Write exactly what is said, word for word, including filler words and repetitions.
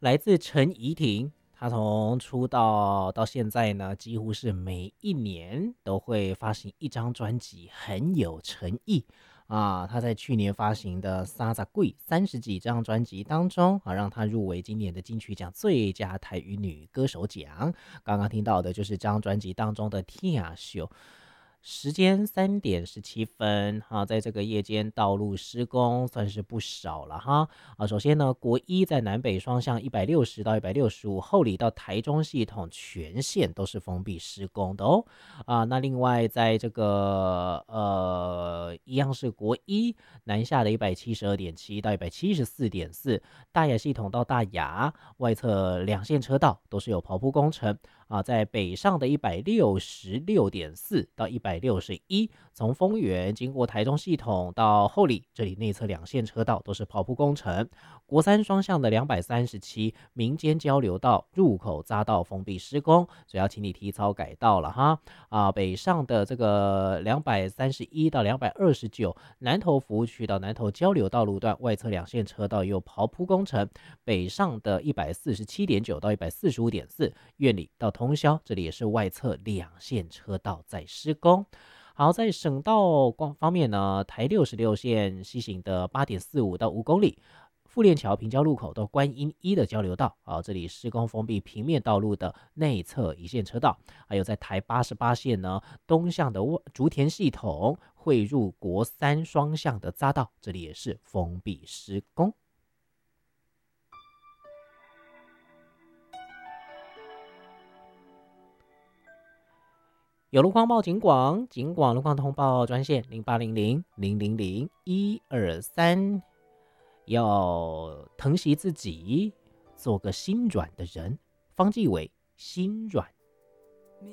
来自陈怡婷，她从出道到现在呢，几乎是每一年都会发行一张专辑，很有诚意啊。她在去年发行的《三十贵三十几》这张专辑当中啊，让她入围今年的金曲奖最佳台语女歌手奖。刚刚听到的就是这张专辑当中的《天秀》。时间三点十七分，哈，在这个夜间道路施工算是不少了哈。啊，首先呢，国一在南北双向一百六十到一百六十五，后里到台中系统全线都是封闭施工的哦。啊，那另外在这个呃，一样是国一南下的一百七十二点七到一百七十四点四，大雅系统到大雅外侧两线车道都是有刨铺工程。啊，在北上的一百六十六点四到一百六十一，从丰原经过台中系统到后里，这里内侧两线车道都是刨铺工程。国三双向的两百三十七民间交流道入口匝道封闭施工，所以要请你提早改道了哈。啊，北上的这个两百三十一到两百二十九南投服务区到南投交流道路段外侧两线车道也有刨铺工程。北上的一百四十七点九到一百四十五点四苑里到通霄，这里也是外侧两线车道在施工。好，在省道光方面呢，台六十六线西行的八点四五到五公里。富链桥平交路口到观音一的交流道啊，这里施工封闭平面道路的内侧一线车道，还有在台八十八线呢东向的竹田系统汇入国三双向的匝道，这里也是封闭施工。有路况报警广，警广路况通报专线零八零零零零零一二三。要疼惜自己，做个心软的人。方继伟，心软